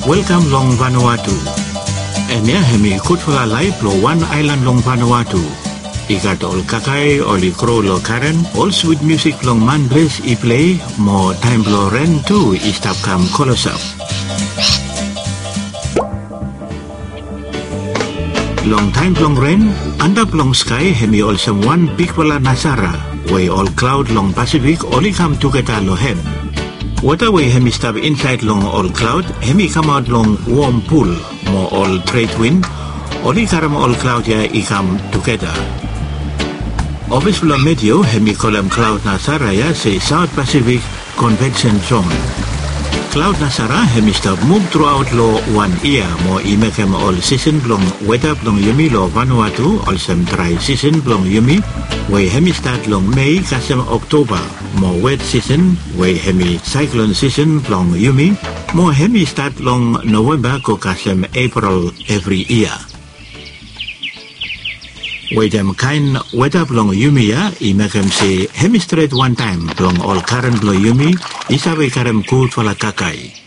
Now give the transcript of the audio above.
Welcome long Vanuatu. Enya hemi kutfula life lo one island long Vanuatu. Ikat ol kakai oli crow lo karen, all sweet music long man bless I play, more time lo ren too istap kam kolosap. Long time long rain, andap long sky hemi all some one big wala nasara, way all cloud long Pacific only come together lo hem. Water way hemi stop inside long all cloud, hemi come out long warm pool, more all trade wind, only karam all cloud ya I come together. Office long medio hemi kolam cloud nasara ya say South Pacific Convention Zone. Cloud Nasara hemi stop move throughout lo 1 year, more I make him all season long weather long yumi lo Vanuatu, all some dry season long yumi, way hemi start long May kasem October, more wet season, way hemi cyclone season long yumi, more hemi start long November ko kasem April every year. Way them kind weather long yumi ya, I make him say hemi straight one time long all current lo yumi, isawe karem cool for la kakai.